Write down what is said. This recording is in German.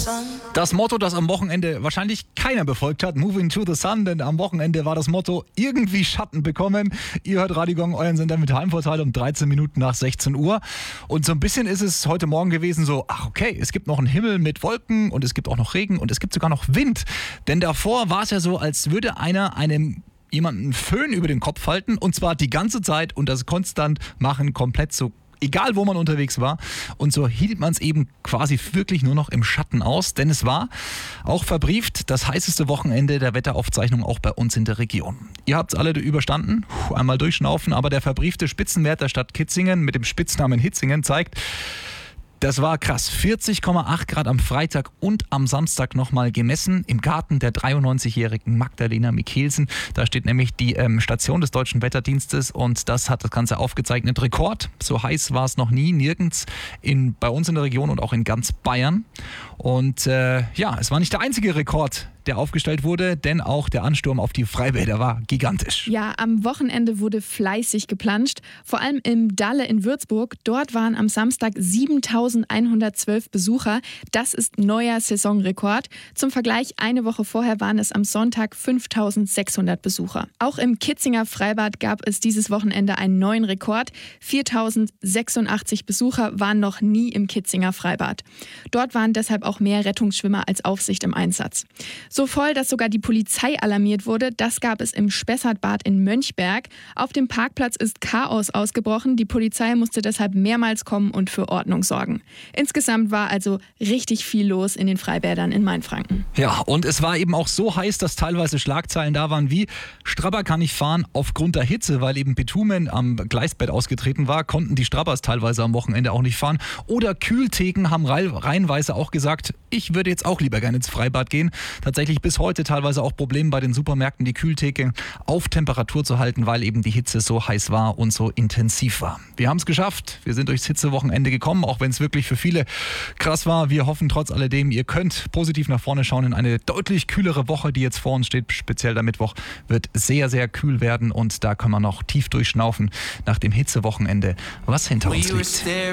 Das Motto, das am Wochenende wahrscheinlich keiner befolgt hat, Moving to the Sun, denn am Wochenende war das Motto, irgendwie Schatten bekommen. Ihr hört Radio Gong, euren Sender mit Heimvorteil um 13 Minuten nach 16 Uhr. Und so ein bisschen ist es heute Morgen gewesen so, ach okay, es gibt noch einen Himmel mit Wolken und es gibt auch noch Regen und es gibt sogar noch Wind. Denn davor war es ja so, als würde einer jemanden Föhn über den Kopf halten und zwar die ganze Zeit und das konstant machen, komplett so. Egal, wo man unterwegs war. Und so hielt man es eben quasi wirklich nur noch im Schatten aus. Denn es war auch verbrieft das heißeste Wochenende der Wetteraufzeichnung auch bei uns in der Region. Ihr habt es alle überstanden. Einmal durchschnaufen. Aber der verbriefte Spitzenwert der Stadt Kitzingen mit dem Spitznamen Hitzingen zeigt, das war krass. 40,8 Grad am Freitag und am Samstag nochmal gemessen im Garten der 93-jährigen Magdalena Mikkelsen. Da steht nämlich die Station des Deutschen Wetterdienstes und das hat das Ganze aufgezeichnet. Rekord, so heiß war es noch nie, nirgends bei uns in der Region und auch in ganz Bayern. Und es war nicht der einzige Rekord, der aufgestellt wurde, denn auch der Ansturm auf die Freibäder war gigantisch. Ja, am Wochenende wurde fleißig geplanscht, vor allem im Dalle in Würzburg. Dort waren am Samstag 7.112 Besucher. Das ist neuer Saisonrekord. Zum Vergleich, eine Woche vorher waren es am Sonntag 5.600 Besucher. Auch im Kitzinger Freibad gab es dieses Wochenende einen neuen Rekord. 4.086 Besucher waren noch nie im Kitzinger Freibad. Dort waren deshalb auch mehr Rettungsschwimmer als Aufsicht im Einsatz. So voll, dass sogar die Polizei alarmiert wurde, das gab es im Spessartbad in Mönchberg. Auf dem Parkplatz ist Chaos ausgebrochen. Die Polizei musste deshalb mehrmals kommen und für Ordnung sorgen. Insgesamt war also richtig viel los in den Freibädern in Mainfranken. Ja, und es war eben auch so heiß, dass teilweise Schlagzeilen da waren wie Strabber kann nicht fahren aufgrund der Hitze, weil eben Bitumen am Gleisbett ausgetreten war, konnten die Strabbers teilweise am Wochenende auch nicht fahren. Oder Kühltheken haben reihenweise auch gesagt, ich würde jetzt auch lieber gerne ins Freibad gehen. Tatsächlich bis heute teilweise auch Probleme bei den Supermärkten, die Kühltheke auf Temperatur zu halten, weil eben die Hitze so heiß war und so intensiv war. Wir haben es geschafft. Wir sind durchs Hitzewochenende gekommen, auch wenn es wirklich für viele krass war. Wir hoffen trotz alledem, ihr könnt positiv nach vorne schauen in eine deutlich kühlere Woche, die jetzt vor uns steht. Speziell der Mittwoch wird sehr, sehr kühl werden und da kann man noch tief durchschnaufen nach dem Hitzewochenende, was hinter uns liegt.